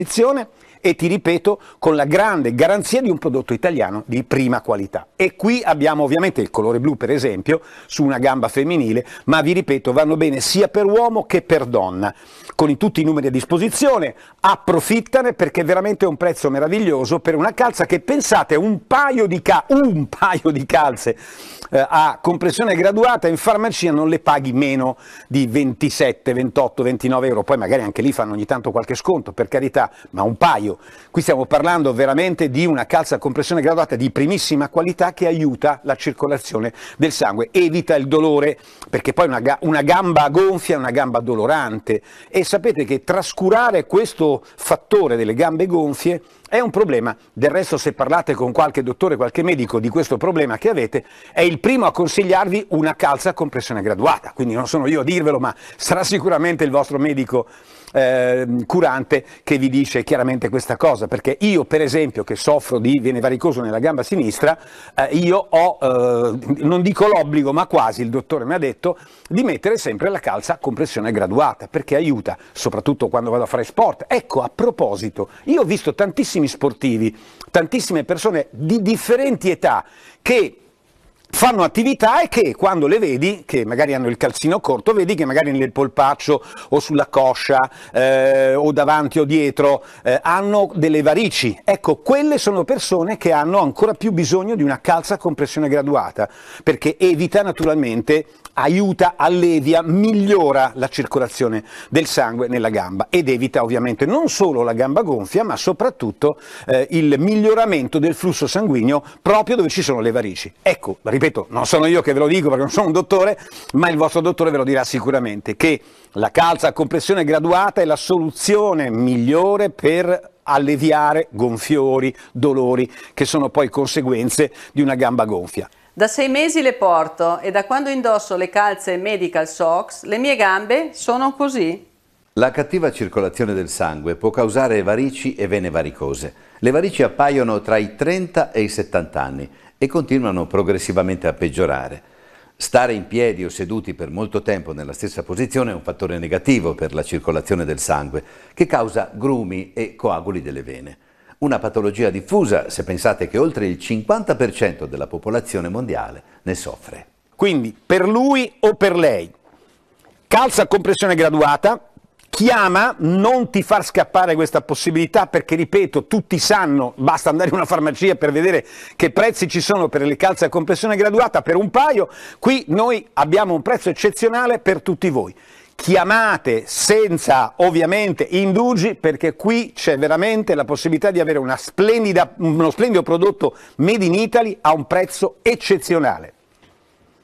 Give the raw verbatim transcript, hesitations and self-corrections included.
e ti ripeto con la grande garanzia di un prodotto italiano di prima qualità. E qui abbiamo ovviamente il colore blu per esempio su una gamba femminile, ma vi ripeto vanno bene sia per uomo che per donna. Con tutti i numeri a disposizione, approfittane perché veramente è un prezzo meraviglioso per una calza che pensate un paio di, ca un paio di calze eh, a compressione graduata in farmacia non le paghi meno di ventisette, ventotto, ventinove euro, poi magari anche lì fanno ogni tanto qualche sconto per carità, ma un paio. Qui stiamo parlando veramente di una calza a compressione graduata di primissima qualità che aiuta la circolazione del sangue, evita il dolore, perché poi una, ga una gamba gonfia è una gamba dolorante e sapete che trascurare questo fattore delle gambe gonfie è un problema. Del resto se parlate con qualche dottore, qualche medico di questo problema che avete, è il primo a consigliarvi una calza a compressione graduata, quindi non sono io a dirvelo, ma sarà sicuramente il vostro medico Eh, curante che vi dice chiaramente questa cosa, perché io per esempio che soffro di vene varicoso nella gamba sinistra, eh, io ho, eh, non dico l'obbligo ma quasi, il dottore mi ha detto di mettere sempre la calza a compressione graduata perché aiuta, soprattutto quando vado a fare sport. Ecco, a proposito, io ho visto tantissimi sportivi, tantissime persone di differenti età che fanno attività e che quando le vedi, che magari hanno il calzino corto, vedi che magari nel polpaccio o sulla coscia eh, o davanti o dietro eh, hanno delle varici. Ecco, quelle sono persone che hanno ancora più bisogno di una calza a compressione graduata, perché evita naturalmente, aiuta, allevia, migliora la circolazione del sangue nella gamba ed evita ovviamente non solo la gamba gonfia, ma soprattutto eh, il miglioramento del flusso sanguigno proprio dove ci sono le varici. Ecco, ripeto, non sono io che ve lo dico perché non sono un dottore, ma il vostro dottore ve lo dirà sicuramente, che la calza a compressione graduata è la soluzione migliore per alleviare gonfiori, dolori, che sono poi conseguenze di una gamba gonfia. Da sei mesi le porto e da quando indosso le calze Medical Socks le mie gambe sono così. La cattiva circolazione del sangue può causare varici e vene varicose. Le varici appaiono tra i trenta e i settanta anni e continuano progressivamente a peggiorare. Stare in piedi o seduti per molto tempo nella stessa posizione è un fattore negativo per la circolazione del sangue che causa grumi e coaguli delle vene. Una patologia diffusa se pensate che oltre il cinquanta per cento della popolazione mondiale ne soffre. Quindi per lui o per lei, calza a compressione graduata, chiama, non ti far scappare questa possibilità perché, ripeto, tutti sanno, basta andare in una farmacia per vedere che prezzi ci sono per le calze a compressione graduata, per un paio, qui noi abbiamo un prezzo eccezionale per tutti voi. Chiamate senza ovviamente indugi perché qui c'è veramente la possibilità di avere una splendida, uno splendido prodotto made in Italy a un prezzo eccezionale.